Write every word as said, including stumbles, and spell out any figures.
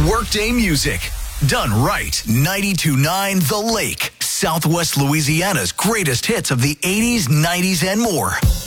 Workday music. Done right. ninety-two point nine The Lake. Southwest Louisiana's greatest hits of the eighties, nineties, and more.